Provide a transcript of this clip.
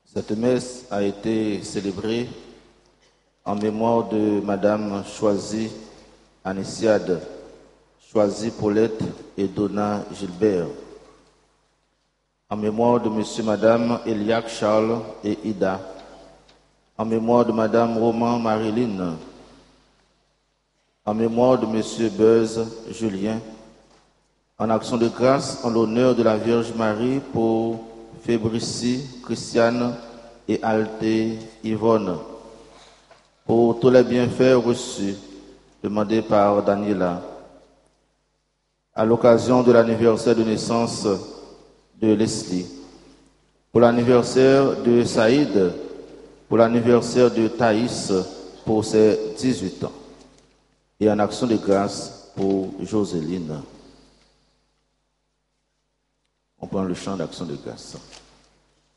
Cette messe a été célébrée en mémoire de Madame Choisy Anessiade, Choisy Paulette et Donna Gilbert, en mémoire de Monsieur Madame Eliac Charles et Ida, en mémoire de Madame Roman Marilyn, en mémoire de Monsieur Buzz Julien, en action de grâce en l'honneur de la Vierge Marie pour Fébricie, Christiane et Alté Yvonne, pour tous les bienfaits reçus, demandés par Daniela, à l'occasion de l'anniversaire de naissance de Leslie, pour l'anniversaire de Saïd, pour l'anniversaire de Thaïs pour ses 18 ans, et en action de grâce pour Joséline. On prend le chant d'action de grâce.